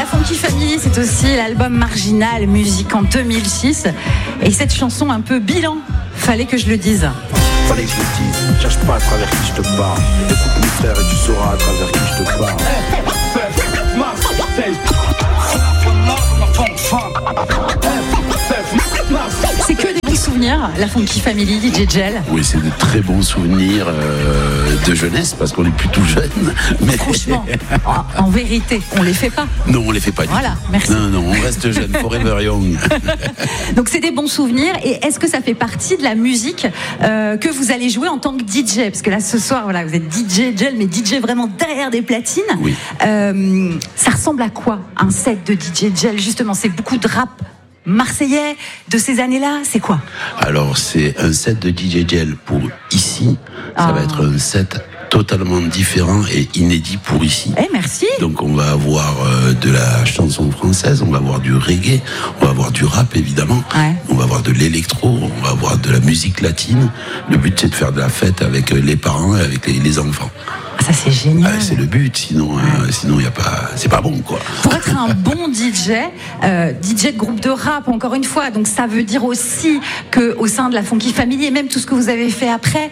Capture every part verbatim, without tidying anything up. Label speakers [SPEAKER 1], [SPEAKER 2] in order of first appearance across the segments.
[SPEAKER 1] la Funky Family, c'est aussi l'album Marginal, musique en deux mille six. Et cette chanson un peu bilan, fallait que je le dise.
[SPEAKER 2] Fallait que je le dise, cherche pas à travers qui je te parle. Écoute mes frères et tu sauras à travers qui je te parle.
[SPEAKER 1] C'est que des bons souvenirs, la Funky Family, D J Gel.
[SPEAKER 3] Oui, c'est de très bons souvenirs euh, de jeunesse, parce qu'on est plus tout jeune. Mais
[SPEAKER 1] franchement, en, en vérité, on les fait pas.
[SPEAKER 3] Non, on les fait pas.
[SPEAKER 1] Voilà,
[SPEAKER 3] du tout.
[SPEAKER 1] merci.
[SPEAKER 3] Non, non, on reste jeune, forever young.
[SPEAKER 1] Donc c'est des bons souvenirs. Et est-ce que ça fait partie de la musique euh, que vous allez jouer en tant que D J? Parce que là, ce soir, voilà, vous êtes D J Gel, mais D J vraiment derrière des platines.
[SPEAKER 3] Oui.
[SPEAKER 1] Euh, ça ressemble à quoi, un set de D J Gel? Justement, c'est beaucoup de rap marseillais de ces années-là, c'est quoi?
[SPEAKER 3] Alors, c'est un set de D J Gel pour ici. Ça
[SPEAKER 1] Ah.
[SPEAKER 3] va être un set totalement différent et inédit pour ici.
[SPEAKER 1] Eh, merci.
[SPEAKER 3] Donc on va avoir euh, de la chanson française, on va avoir du reggae, on va avoir du rap évidemment,
[SPEAKER 1] Ouais.
[SPEAKER 3] on va avoir de l'électro, on va avoir de la musique latine. Le but c'est de faire de la fête avec euh, les parents et avec les, les enfants.
[SPEAKER 1] Ah, ça, c'est génial.
[SPEAKER 3] Ah, c'est le but, sinon euh, sinon il y a pas, c'est pas bon quoi.
[SPEAKER 1] Pour être un bon D J, euh, D J de groupe de rap, encore une fois, donc ça veut dire aussi qu'au sein de la Funky Family et même tout ce que vous avez fait après,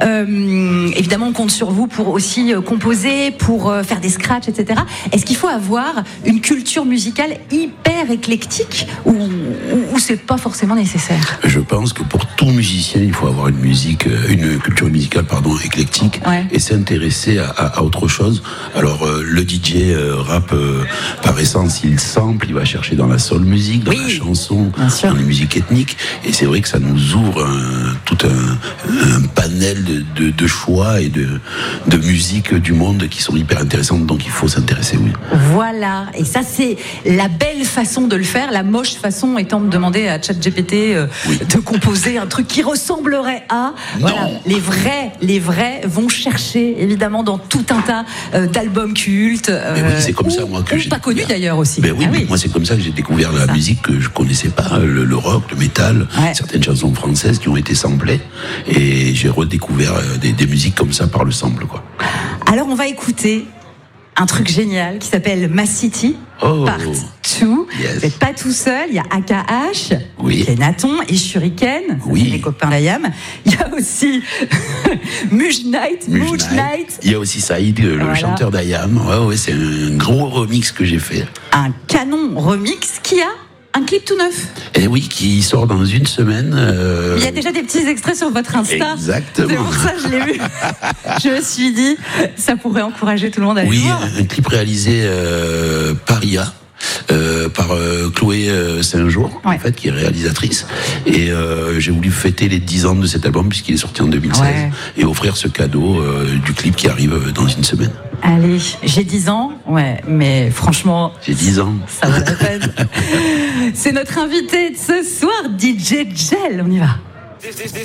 [SPEAKER 1] euh, évidemment on compte sur vous pour aussi euh, composer, pour euh, faire des scratchs, et cetera. Est-ce qu'il faut avoir une culture musicale hyper éclectique ou, ou, ou c'est pas forcément nécessaire?
[SPEAKER 3] Je pense que pour tout musicien, il faut avoir une musique, euh, une culture musicale pardon éclectique,
[SPEAKER 1] Ouais.
[SPEAKER 3] et s'intéresser à, à, à autre chose. Alors euh, le D J euh, rap, euh, par essence, il sample, il va chercher dans la soul music, dans
[SPEAKER 1] Oui,
[SPEAKER 3] la chanson,
[SPEAKER 1] bien sûr.
[SPEAKER 3] dans les musiques ethniques, et c'est vrai que ça nous ouvre un, tout un, un panel de, de, de choix et de, de musique du monde qui sont hyper intéressantes. Donc il faut s'intéresser, oui.
[SPEAKER 1] Voilà, et ça c'est la belle façon de le faire. La moche façon étant de demander à ChatGPT euh,
[SPEAKER 3] Oui.
[SPEAKER 1] de composer un truc qui ressemblerait à. Voilà, les vrais, les vrais vont chercher évidemment dans tout un tas euh, d'albums cultes. Euh,
[SPEAKER 3] Mais oui, c'est comme
[SPEAKER 1] ou,
[SPEAKER 3] ça, moi, que
[SPEAKER 1] ou
[SPEAKER 3] j'ai
[SPEAKER 1] pas connus
[SPEAKER 3] découvert.
[SPEAKER 1] d'ailleurs aussi.
[SPEAKER 3] Ben oui,
[SPEAKER 1] Ah
[SPEAKER 3] mais moi c'est comme ça que j'ai découvert la
[SPEAKER 1] Ça.
[SPEAKER 3] musique que je connaissais pas, le, le rock, le métal,
[SPEAKER 1] Ouais.
[SPEAKER 3] certaines chansons françaises qui ont été samplées, et j'ai redécouvert euh, des, des musiques comme ça par le sample, quoi.
[SPEAKER 1] Alors on va écouter un truc génial qui s'appelle Ma City.
[SPEAKER 3] Oh.
[SPEAKER 1] Part deux.
[SPEAKER 3] Yes.
[SPEAKER 1] Vous n'êtes pas tout seul, il y a A K H,
[SPEAKER 3] Oui.
[SPEAKER 1] Kenaton et Shuriken,
[SPEAKER 3] Oui.
[SPEAKER 1] c'est les copains d'Ayam. Il y a aussi Muj Knight,
[SPEAKER 3] Muj
[SPEAKER 1] Muj
[SPEAKER 3] Knight.
[SPEAKER 1] Knight,
[SPEAKER 3] Il y a aussi Saïd, le, le
[SPEAKER 1] Voilà.
[SPEAKER 3] chanteur d'Ayam. Ouais, ouais, c'est un gros remix que j'ai fait.
[SPEAKER 1] un canon remix qui a un clip tout neuf.
[SPEAKER 3] Et oui, qui sort dans une semaine. euh,
[SPEAKER 1] Il y a déjà des petits extraits sur votre Insta.
[SPEAKER 3] Exactement.
[SPEAKER 1] C'est pour ça que je l'ai vu. Je me suis dit, ça pourrait encourager tout le monde à aller
[SPEAKER 3] Oui,
[SPEAKER 1] voir.
[SPEAKER 3] un clip réalisé euh, par I A. Euh, par euh, Chloé euh, Saint-Jour,
[SPEAKER 1] Ouais.
[SPEAKER 3] en fait, qui est réalisatrice. Et euh, j'ai voulu fêter les dix ans de cet album, puisqu'il est sorti en deux mille seize,
[SPEAKER 1] Ouais.
[SPEAKER 3] et offrir ce cadeau euh, du clip qui arrive euh, dans une semaine.
[SPEAKER 1] Allez, j'ai dix ans, ouais, mais franchement,
[SPEAKER 3] J'ai dix ans.
[SPEAKER 1] ça vaut la peine. C'est notre invité de ce soir, D J Gel. On y va.
[SPEAKER 4] This, this, this